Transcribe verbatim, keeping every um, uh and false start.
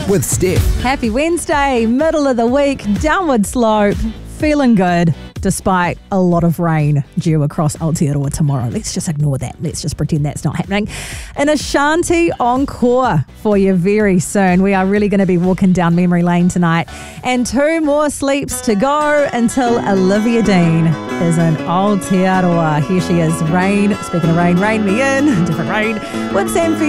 with Steph. Happy Wednesday, middle of the week, downward slope, feeling good despite a lot of rain due across Aotearoa tomorrow. Let's just ignore that. Let's just pretend that's not happening. An Ashanti encore for you very soon. We are really going to be walking down memory lane tonight. And two more sleeps to go until Olivia Dean is in Aotearoa. Here she is, Rain. Speaking of rain, rain me in. Different rain. With Sam